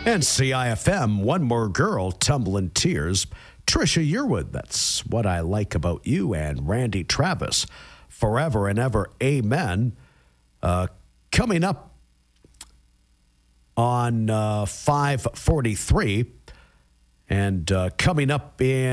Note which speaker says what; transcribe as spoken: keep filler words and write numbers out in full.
Speaker 1: And C I F M, One More Girl, Tumbling Tears. Trisha Yearwood, That's What I Like About You, and Randy Travis, Forever and Ever, Amen. Uh, coming up on uh, five forty-three, and uh, coming up in